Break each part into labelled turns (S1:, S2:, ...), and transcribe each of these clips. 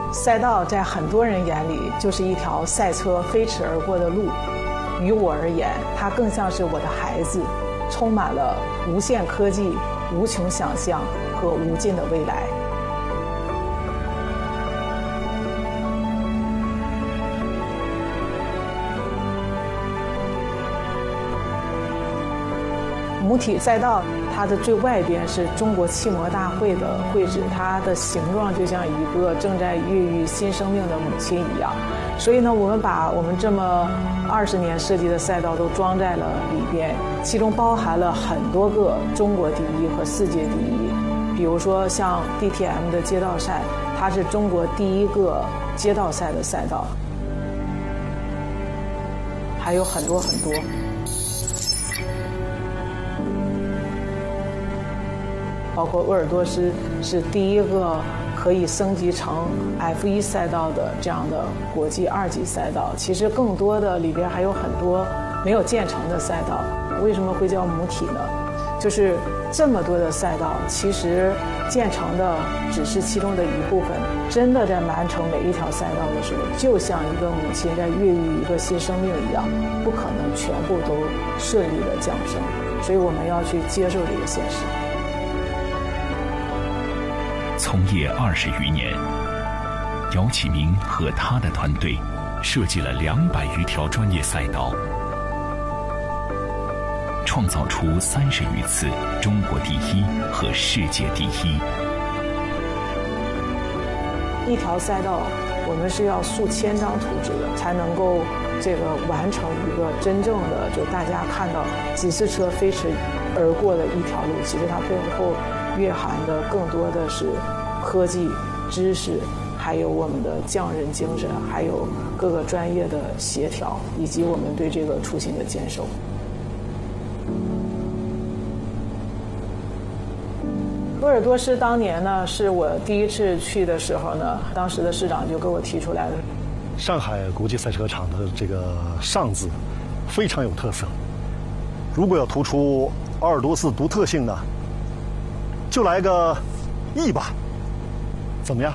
S1: 赛道在很多人眼里就是一条赛车飞驰而过的路，于我而言，它更像是我的孩子，充满了无限科技、无穷想象和无尽的未来。母体赛道，它的最外边是中国汽摩大会的会址，它的形状就像一个正在孕育新生命的母亲一样。所以呢，我们把我们这么20年设计的赛道都装在了里边，其中包含了很多个中国第一和世界第一。比如说像 DTM 的街道赛，它是中国第一个街道赛的赛道，还有很多很多。包括鄂尔多斯是第一个可以升级成 F1 赛道的这样的国际2级赛道。其实更多的里边还有很多没有建成的赛道。为什么会叫母体呢？就是这么多的赛道，其实建成的只是其中的一部分。真的在完成每一条赛道的时候，就像一个母亲在孕育一个新生命一样，不可能全部都顺利的降生。所以我们要去接受这个现实。
S2: 从业20余年，姚启明和他的团队设计了200余条专业赛道，创造出30余次中国第一和世界第一。
S1: 一条赛道，我们是要数千张图纸的，才能够完成一个真正的就大家看到几次车飞驰而过的一条路。其实它背后蕴含的更多的是科技知识，还有我们的匠人精神，还有各个专业的协调，以及我们对这个初心的坚守。鄂尔多斯当年呢，是我第一次去的时候呢，当时的市长就给我提出来了，
S3: 上海国际赛车场的这个上字非常有特色，如果要突出鄂尔多斯独特性呢，就来个E吧，怎么样？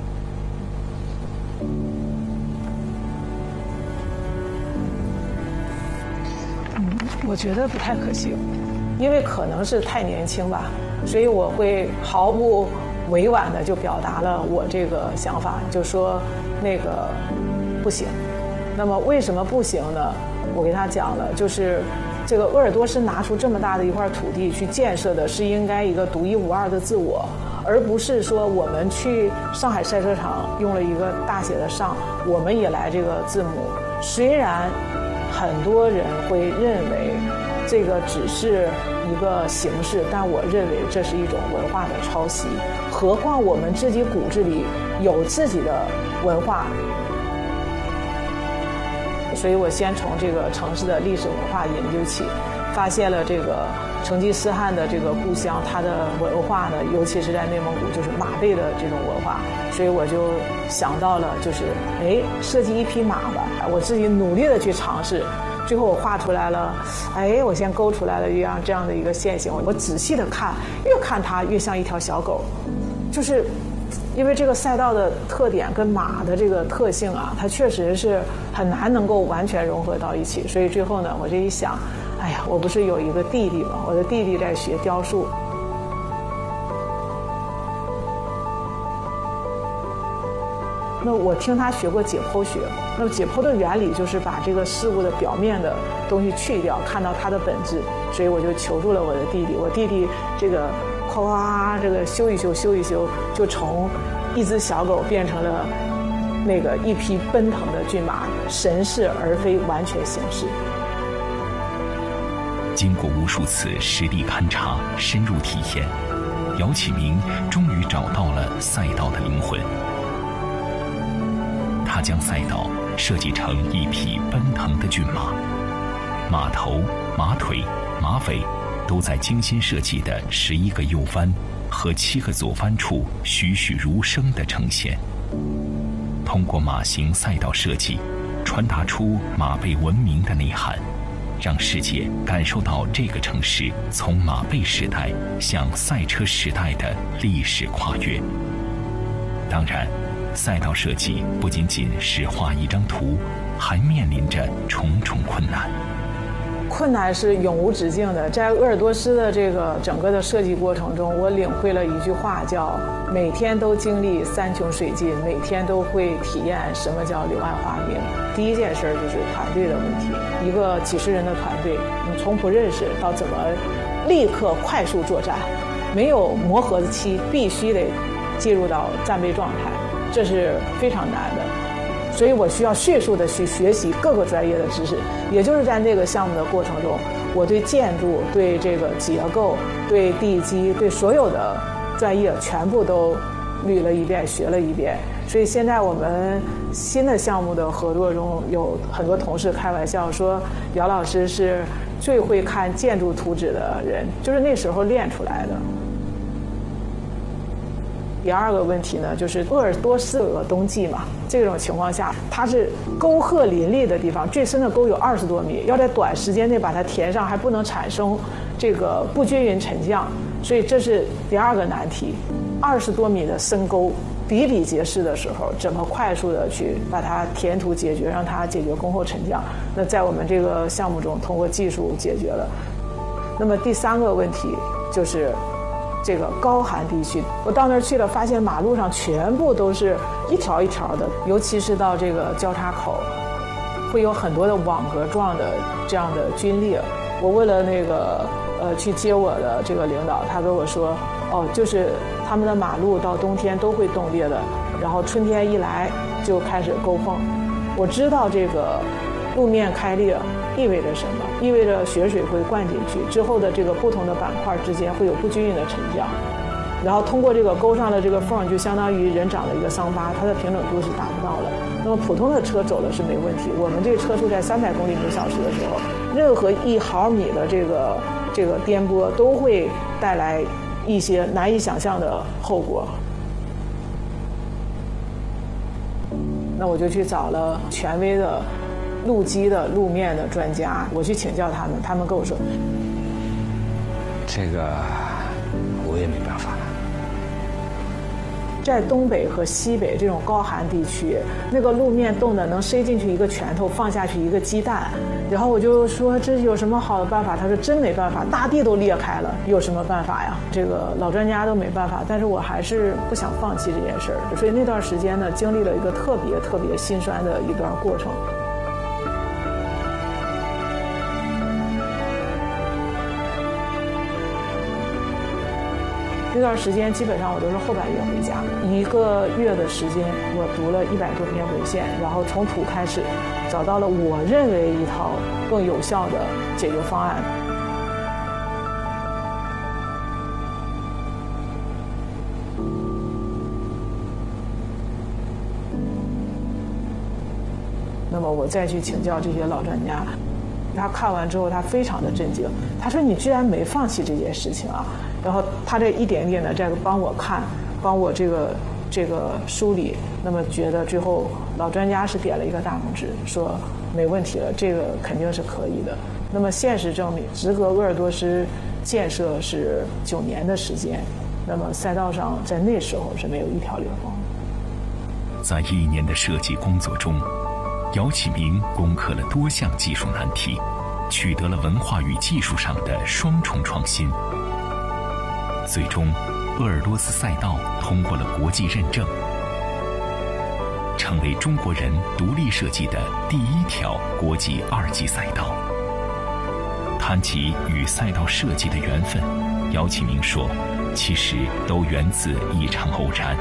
S1: 我觉得不太可行，因为可能是太年轻吧，所以我会毫不委婉的就表达了我这个想法，就说那个不行。那么为什么不行呢？我给他讲了，就是这个鄂尔多斯拿出这么大的一块土地去建设的是应该一个独一无二的自我，而不是说我们去上海赛车场用了一个大写的上，我们也来这个字母。虽然很多人会认为这个只是一个形式，但我认为这是一种文化的抄袭。何况我们自己骨子里有自己的文化。所以我先从这个城市的历史文化研究起，发现了这个成吉思汗的这个故乡，它的文化呢，尤其是在内蒙古，就是马背的这种文化。所以我就想到了，就是设计一匹马吧，我自己努力的去尝试，最后我画出来了，我先勾出来了这样的一个线形。我仔细的看，越看它越像一条小狗，就是因为这个赛道的特点跟马的这个特性啊，它确实是很难能够完全融合到一起。所以最后呢，我这一想，我不是有一个弟弟吗？我的弟弟在学雕塑。那我听他学过解剖学，那么解剖的原理就是把这个事物的表面的东西去掉，看到它的本质。所以我就求助了我的弟弟，我弟弟这个哗这个修一修，就从一只小狗变成了那个一匹奔腾的骏马，神似而非完全形式。
S2: 经过无数次实地勘察、深入体验，姚启明终于找到了赛道的灵魂。他将赛道设计成一匹奔腾的骏马，马头、马腿、马尾都在精心设计的11个右弯和7个左弯处栩栩如生地呈现。通过马型赛道设计，传达出马背文明的内涵，让世界感受到这个城市从马背时代向赛车时代的历史跨越。当然， 赛道设计不仅仅是画一张图，还面临着重重困难。
S1: 困难是永无止境的。在鄂尔多斯的这个整个的设计过程中，我领会了一句话，叫每天都经历山穷水尽，每天都会体验什么叫柳暗花明。第一件事就是团队的问题，一个几十人的团队，你从不认识到怎么立刻快速作战，没有磨合期，必须得进入到战备状态，这是非常难的。所以我需要迅速的去学习各个专业的知识，也就是在那个项目的过程中，我对建筑、对这个结构、对地基、对所有的专业全部都捋了一遍、学了一遍。所以现在我们新的项目的合作中，有很多同事开玩笑说，姚老师是最会看建筑图纸的人，就是那时候练出来的。第二个问题呢，就是鄂尔多斯有个冬季嘛，这种情况下，它是沟壑林立的地方，最深的沟有20多米，要在短时间内把它填上，还不能产生这个不均匀沉降，所以这是第二个难题。20多米的深沟比比皆是的时候，怎么快速的去把它填土解决，让它解决沟壑沉降？那在我们这个项目中，通过技术解决了。那么第三个问题就是这个高寒地区，我到那儿去了，发现马路上全部都是一条一条的，尤其是到这个交叉口，会有很多的网格状的这样的龟裂。我问了那个去接我的这个领导，他跟我说，哦，就是他们的马路到冬天都会冻裂的，然后春天一来就开始沟缝。我知道这个路面开裂意味着什么？意味着雪水会灌进去，之后的这个不同的板块之间会有不均匀的沉降，然后通过这个沟上的这个缝，就相当于人长了一个伤疤，它的平整度是达不到了。那么普通的车走了是没问题，我们这个车速在300公里每小时的时候，任何1毫米的这个颠簸都会带来一些难以想象的后果。那我就去找了权威的路基的路面的专家，我去请教他们，他们跟我说，
S4: 这个我也没办法。
S1: 在东北和西北这种高寒地区，那个路面冻的能塞进去一个拳头，放下去一个鸡蛋。然后我就说，这有什么好的办法？他说真没办法，大地都裂开了，有什么办法呀？这个老专家都没办法，但是我还是不想放弃这件事儿。所以那段时间呢，经历了一个特别心酸的一段过程。这段时间基本上我都是后半夜回家，1个月的时间，我读了100多篇文献，然后从土开始，找到了我认为一套更有效的解决方案。那么我再去请教这些老专家，他看完之后，他非常的震惊，他说：“你居然没放弃这件事情啊！”然后他这一点点的在帮我看，帮我这个梳理，那么觉得最后老专家是点了一个大拇指，说没问题了，这个肯定是可以的。那么现实证明，直隔鄂尔多斯建设是9年的时间，那么赛道上在那时候是没有一条裂缝。
S2: 在1年的设计工作中，姚启明攻克了多项技术难题，取得了文化与技术上的双重创新。最终，鄂尔多斯赛道通过了国际认证，成为中国人独立设计的第1条国际2级赛道。谈起与赛道设计的缘分，姚启明说，其实都源自一场偶然。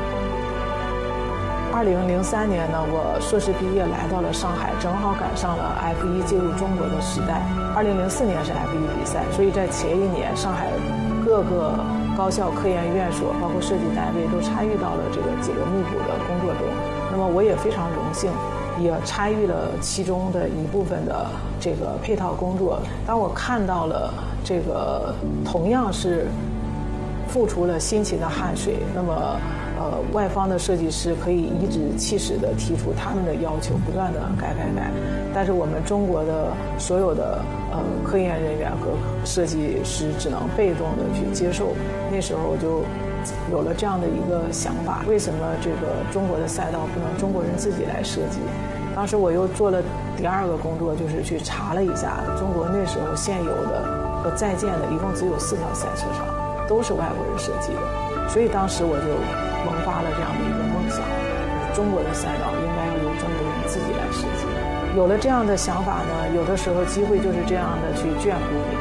S1: 2003年呢，我硕士毕业来到了上海，正好赶上了 F1 进入中国的时代。2004年是 F1 比赛，所以在前1年，上海各个高校、科研院所，包括设计单位都参与到了这个几个密补的工作中。那么我也非常荣幸，也参与了其中的一部分的这个配套工作。当我看到了这个同样是付出了辛勤的汗水，那么外方的设计师可以颐指气使地提出他们的要求，不断地改，但是我们中国的所有的科研人员和设计师只能被动地去接受。那时候我就有了这样的一个想法，为什么这个中国的赛道不能中国人自己来设计？当时我又做了第二个工作，就是去查了一下中国那时候现有的和在建的一共只有4条赛车场，都是外国人设计的。所以当时我就萌发了这样的一个梦想，中国的赛道应该要由中国人自己来设计。有了这样的想法呢，有的时候机会就是这样的去眷顾你。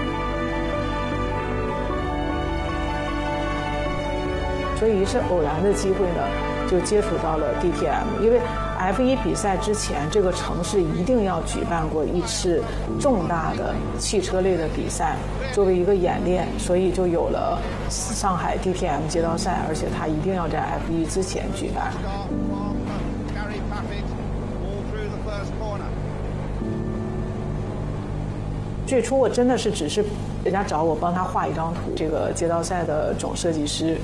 S1: 所以是偶然的机会呢，就接触到了 DTM。因为 F1 比赛之前，这个城市一定要举办过一次重大的汽车类的比赛，作为一个演练，所以就有了上海 DTM 街道赛，而且它一定要在 F1 之前举办。最初我真的是只是人家找我帮他画一张图，这个街道赛的总设计师。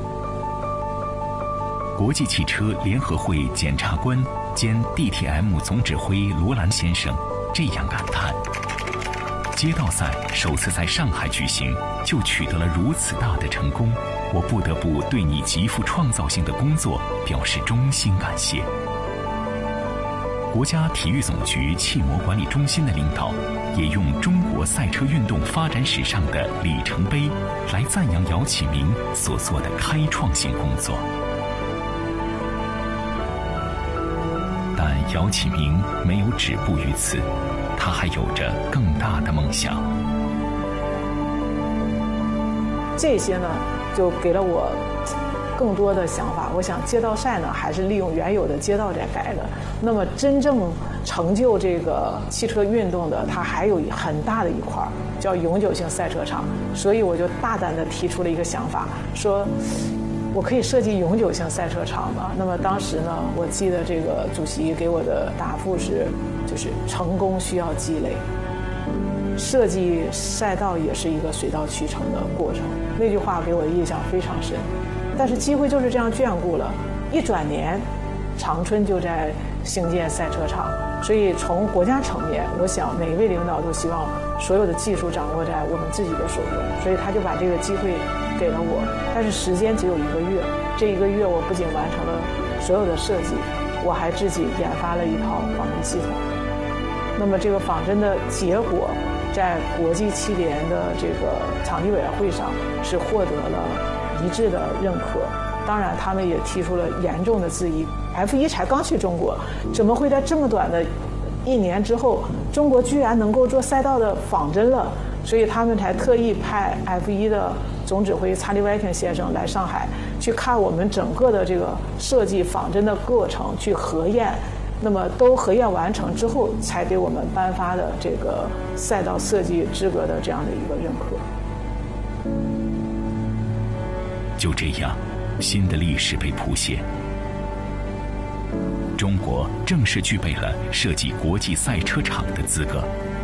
S2: 国际汽车联合会检察官兼 DTM 总指挥罗兰先生这样感叹：街道赛首次在上海举行，就取得了如此大的成功，我不得不对你极富创造性的工作表示衷心感谢。国家体育总局汽模管理中心的领导也用中国赛车运动发展史上的里程碑来赞扬姚启明所做的开创性工作。但姚启明没有止步于此，他还有着更大的梦想。
S1: 这些呢，就给了我更多的想法。我想街道赛呢，还是利用原有的街道在改的。那么真正成就这个汽车运动的，它还有很大的一块叫永久性赛车场。所以我就大胆地提出了一个想法，说我可以设计永久性赛车场吗？那么当时呢，我记得这个主席给我的答复是，就是成功需要积累，设计赛道也是一个水到渠成的过程。那句话给我的印象非常深。但是机会就是这样眷顾了，一转年，长春就在兴建赛车场。所以从国家层面，我想每一位领导都希望所有的技术掌握在我们自己的手中，所以他就把这个机会给了我。但是时间只有1个月，这1个月我不仅完成了所有的设计，我还自己研发了一套仿真系统。那么这个仿真的结果，在国际汽联的这个场地委员会上是获得了一致的认可。当然他们也提出了严重的质疑， F1 才刚去中国，怎么会在这么短的1年之后，中国居然能够做赛道的仿真了？所以他们才特意派 F1 的总指挥查理·威廷先生来上海，去看我们整个的这个设计仿真的过程，去核验。那么都核验完成之后，才给我们颁发的这个赛道设计资格的这样的一个认可。
S2: 就这样，新的历史被谱写。中国正式具备了设计国际赛车场的资格。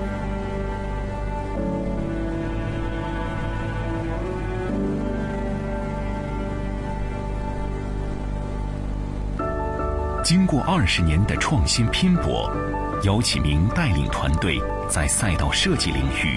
S2: 经过20年的创新拼搏，姚启明带领团队在赛道设计领域